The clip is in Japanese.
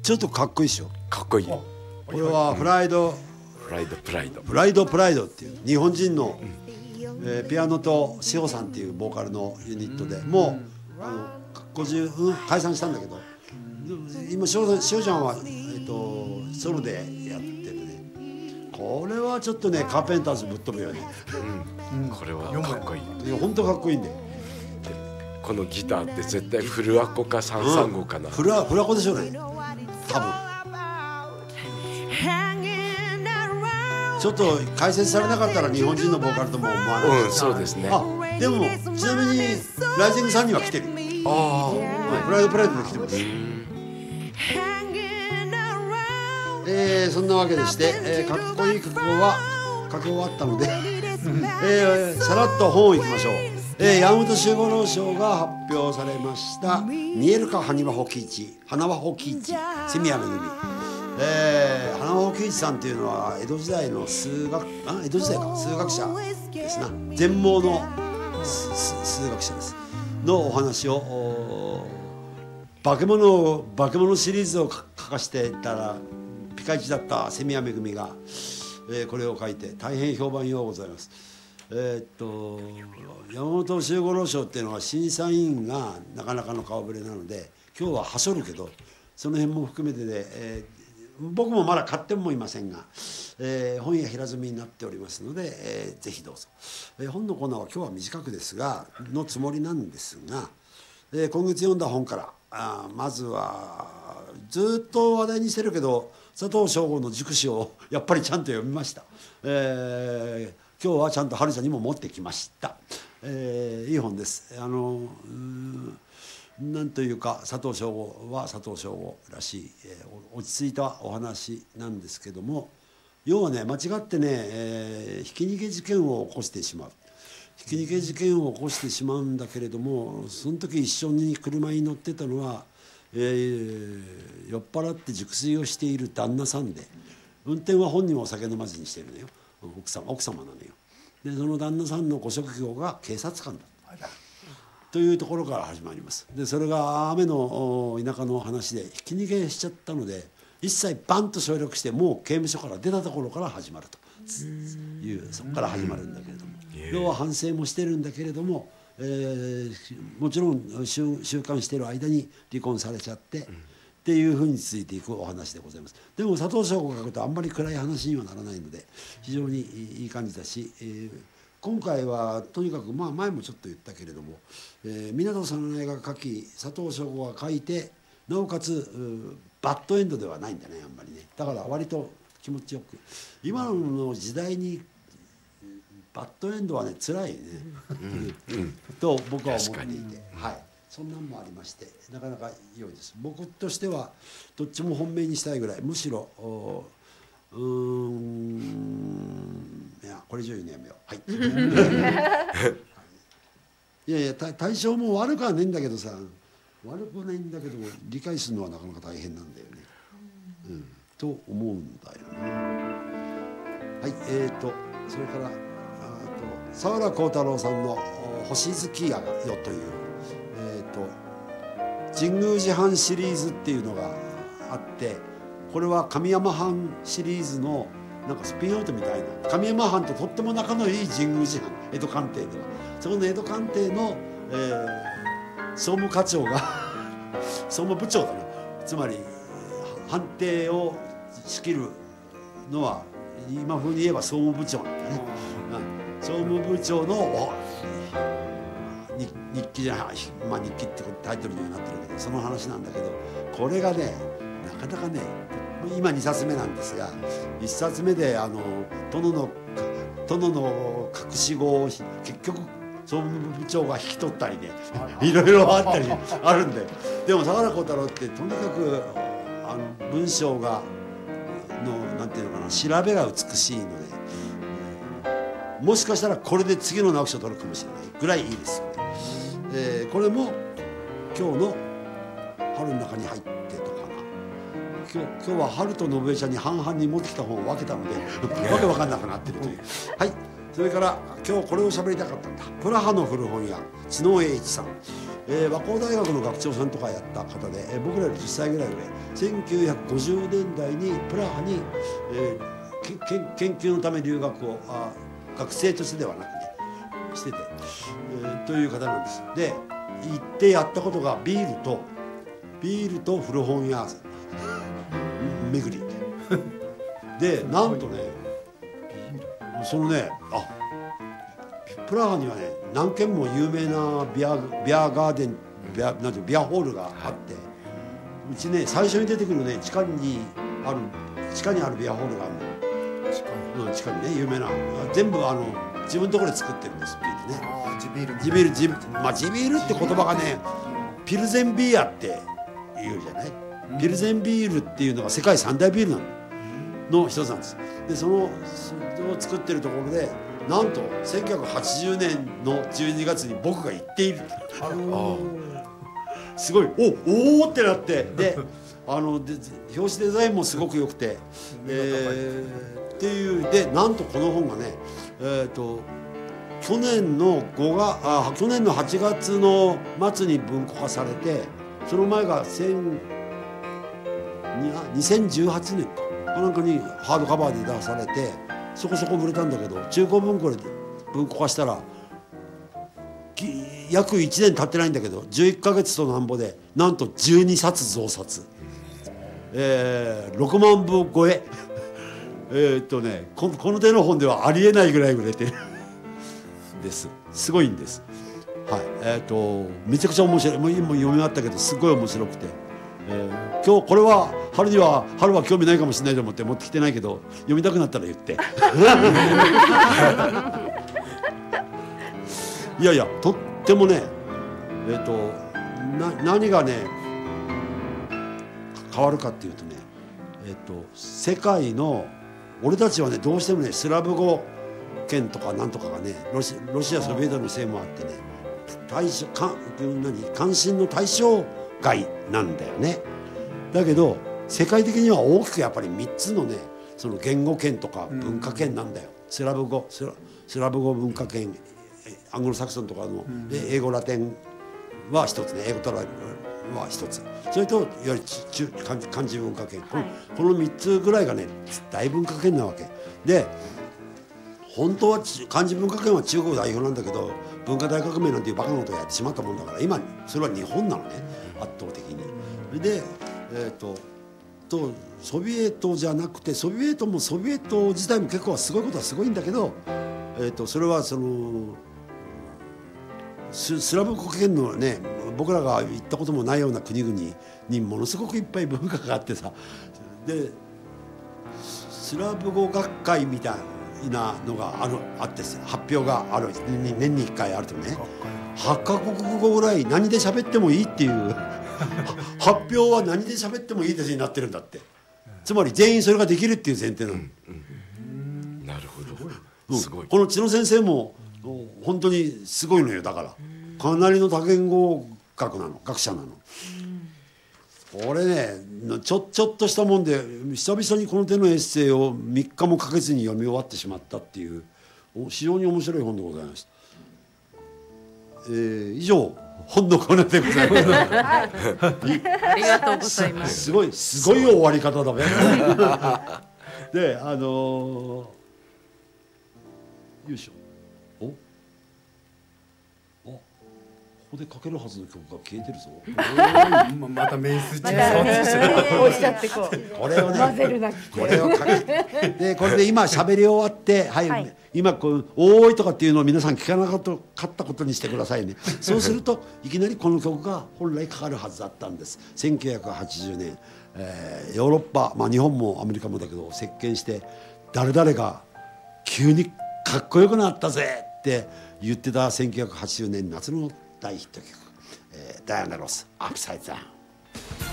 ちょっとかっこいいでしょ。 かっこいい。 これはフライドプライドっていう日本人の、ピアノと志保さんっていうボーカルのユニットで、もう解散したんだけど、今志保ちゃんは、ソロでやってるね。これはちょっとねカーペンターズぶっ飛ぶよね。 これはかっこいい。 いや本当かっこいいんで。 このギターって絶対フルアコか335かな。 フルアコでしょうね多分。ちょっと解説されなかったら日本人のボーカルとも思わない。 そうですね。 でもちなみにライジングさんには来てる。プライドで来てます。そんなわけでして、かっこいい曲は書き終わったのでさらっと本をいきましょう。山本周五郎賞が発表されました「見えるか花輪保喜一」セミヤめぐみ。花輪保喜一さんというのは江戸時代の数学者ですな。全盲の数学者ですのお話を化け物シリーズを書かしてたらピカイチだったセミヤめぐみが、これを書いて大変評判ようございます。山本周五郎賞っていうのは審査員がなかなかの顔ぶれなので今日ははしょるけどその辺も含めてで、僕もまだ買ってもいませんが、本屋平積みになっておりますので、ぜひどうぞ。本のコーナーは今日は短くですがのつもりなんですが、今月読んだ本からまずはずっと話題にしてるけど佐藤正吾の熟史をやっぱりちゃんと読みました。今日はちゃんと春ちゃんにも持ってきました。いい本です。なんというか佐藤正吾は佐藤正吾らしい、落ち着いたお話なんですけども、要はね間違ってね、ひき逃げ事件を起こしてしまう。ひき逃げ事件を起こしてしまうんだけれども、その時一緒に車に乗ってたのは、酔っ払って熟睡をしている旦那さんで、運転は本人はお酒飲まずにしてるのよ。奥様なのよ。でその旦那さんのご職業が警察官だというところから始まります。でそれが雨の田舎の話でひき逃げしちゃったので一切バンと省略してもう刑務所から出たところから始まるという、そこから始まるんだけれども、要は反省もしてるんだけれども、もちろん収監している間に離婚されちゃって、っていうふうに続いていくお話でございます。でも佐藤正吾が書くとあんまり暗い話にはならないので非常にいい感じだし、今回はとにかく前もちょっと言ったけれども、湊さんの映画が書き佐藤正吾が書いてなおかつバッドエンドではないんだねあんまりね。だから割と気持ちよく、今の時代にバッドエンドはね辛いね、と僕は思っていて、はい、そんなんもありましてなかなか良いです。僕としてはどっちも本命にしたいぐらい、むしろいやこれ以上言うのやめよう。はいいやいや対象も悪くはないんだけどさ、悪くないんだけど理解するのはなかなか大変なんだよね、と思うんだよね。はい、それから沢良幸太郎さんの「星月夜よ」という、神宮寺藩シリーズっていうのがあって、これは神山藩シリーズのなんかスピンアウトみたいな。神山藩ととっても仲のいい神宮寺藩、江戸官邸ではそこの江戸官邸の、総務課長が総務部長だな、つまり藩邸を仕切るのは今風に言えば総務部長なんだね。総務部長の日記じゃない、日記ってタイトルにはなってるけどその話なんだけど、これがねなかなかね今2冊目なんですが、1冊目で殿の隠し子を結局総務部長が引き取ったりねいろいろあったりあるんで、でも相良幸太郎ってとにかく文章がなんていうのかな、調べが美しいので、もしかしたらこれで次の直木賞取るかもしれないぐらいいいですよね。これも今日の春の中に入ってとかな。今日は春と信江ちゃんに半々に持ってきた本を分けたのでわけ分かんなくなってるという。はい、それから今日これを喋りたかったんだ。プラハの古本屋知能栄一さん、 和光大学の学長さんとかやった方で、僕らより10歳ぐらい上、1950年代にプラハに、研究のため留学を学生としてではなくねしてて、という方なんです。で行ってやったことがビールと古本屋巡りで、なんとねそのねプラハにはね何軒も有名なビアガーデンビアホールがあって、うちね最初に出てくるね地下にあるビアホールがあるの。地下にね有名な全部自分のところで作ってるんですビールね。地ビールって言葉がねピルゼンビーアって言うじゃない。ピルゼンビールっていうのが世界三大ビールの一つなんです。でそれを作ってるところでなんと1980年の12月に僕が行っている。すごいおーってなって、で表紙デザインもすごく良くて、っていうでなんとこの本がね去年の8月の末に文庫化されて、その前が2018年かなんかにハードカバーで出されてそこそこ売れたんだけど、中古文庫で文庫化したら約1年経ってないんだけど11ヶ月となんぼでなんと12冊増刷、6万部超えこの手の本ではありえないぐらい売れてるです。すごいんです。はい、めちゃくちゃ面白い。もう今読み終わったけどすごい面白くて、今日これは春は興味ないかもしれないと思って持ってきてないけど読みたくなったら言っていやとってもね何がね変わるかっていうとね世界の俺たちはねどうしてもねスラブ語圏とかなんとかがねロシアソビエトのせいもあってね関心の対象外なんだよね。だけど世界的には大きくやっぱり3つのねその言語圏とか文化圏なんだよ。スラブ語文化圏、アングロサクソンとかの、英語ラテンは一つね、英語トライは一つ、それといわゆる漢字文化圏、この3つぐらいがね大文化圏なわけで、本当は漢字文化圏は中国代表なんだけど文化大革命なんていうバカなことをやってしまったもんだから今それは日本なのね圧倒的に。でソビエトじゃなくてソビエト自体も結構すごいことはすごいんだけど、それはそのスラブ国圏のね僕らが行ったこともないような国々にものすごくいっぱい文化があってさ、でスラブ語学会みたいなのがあって発表がある年に1回あるとね8カ国語ぐらい何で喋ってもいいっていう発表は何で喋ってもいいですになってるんだって。つまり全員それができるっていう前提なの。 なるほど、すごい。 この千野先生も本当にすごいのよ。だからかなりの多言語学者なの。俺ねちょっとしたもんで久々にこの手のエッセイを3日もかけずに読み終わってしまったっていう非常に面白い本でございました。以上本のコーナーでございます。 ありがとうございます。 すごい終わり方だね。でよいしょ。ここでかけるはずの曲が消えてるぞ。 またメイスおっしゃってこれをね混ぜるなこれをかけてでこれで今喋り終わって今こう「おーい」とかっていうのを皆さん聞かなかったことにしてくださいね。そうするといきなりこの曲が本来かかるはずだったんです。1980年、ヨーロッパ、日本もアメリカもだけど席巻して誰々が急にかっこよくなったぜって言ってた1980年夏の大ヒット曲、ダイアナ・ロス、アップサイドダウン。